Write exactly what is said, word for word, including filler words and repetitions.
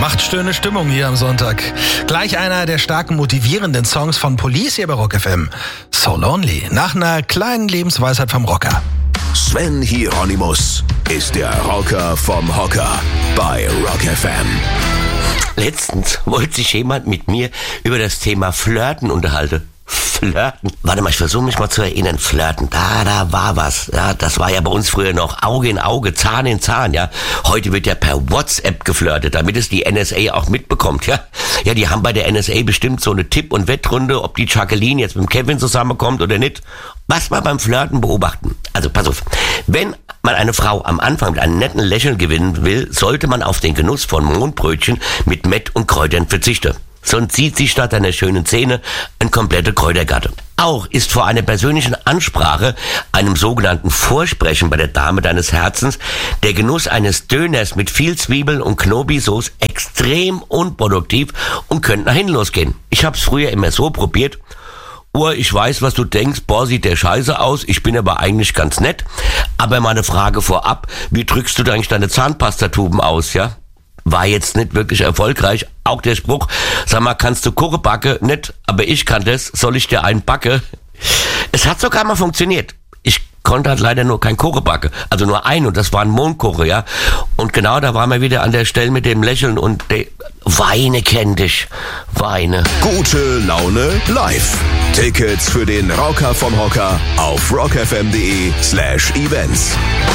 Macht schöne Stimmung hier am Sonntag. Gleich einer der starken motivierenden Songs von Police hier bei Rock F M. So Lonely. Nach einer kleinen Lebensweisheit vom Rocker. Sven Hieronymus ist der Rocker vom Hocker bei Rock F M. Letztens wollte sich jemand mit mir über das Thema Flirten unterhalten. Flirten. Warte mal, ich versuche mich mal zu erinnern. Flirten, da, da war was. Ja, das war ja bei uns früher noch Auge in Auge, Zahn in Zahn, ja. Heute wird ja per WhatsApp geflirtet, damit es die N S A auch mitbekommt, ja. Ja, die haben bei der N S A bestimmt so eine Tipp- und Wettrunde, ob die Jacqueline jetzt mit dem Kevin zusammenkommt oder nicht. Was mal beim Flirten beobachten. Also, pass auf. Wenn man eine Frau am Anfang mit einem netten Lächeln gewinnen will, sollte man auf den Genuss von Mohnbrötchen mit Mett und Kräutern verzichten. Sonst zieht sich statt einer schönen Szene ein kompletter Kräutergatte. Auch ist vor einer persönlichen Ansprache, einem sogenannten Vorsprechen bei der Dame deines Herzens, der Genuss eines Döners mit viel Zwiebeln und Knobi-Sauce extrem unproduktiv und könnte nach hinten losgehen. Ich hab's früher immer so probiert. Oh, ich weiß, was du denkst, boah, sieht der scheiße aus, ich bin aber eigentlich ganz nett. Aber mal eine Frage vorab, wie drückst du da eigentlich deine Zahnpastatuben aus, ja? War jetzt nicht wirklich erfolgreich. Auch der Spruch, sag mal, kannst du Kuchen backen? Nicht, aber ich kann das, soll ich dir einen backen? Es hat sogar mal funktioniert. Ich konnte halt leider nur kein Kuchen backen. Also nur einen, und das war ein Mohnkuchen, ja. Und genau, da waren wir wieder an der Stelle mit dem Lächeln und der Weine kenn dich. Weine. Gute Laune live. Tickets für den Rocker vom Hocker auf rockfm.de slash events.